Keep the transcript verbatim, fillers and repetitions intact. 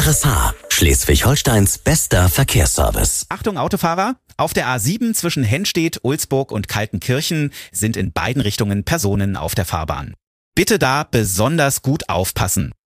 R S H, Schleswig-Holsteins bester Verkehrsservice. Achtung Autofahrer, auf der A sieben zwischen Hennstedt, Ulsburg und Kaltenkirchen sind in beiden Richtungen Personen auf der Fahrbahn. Bitte da besonders gut aufpassen.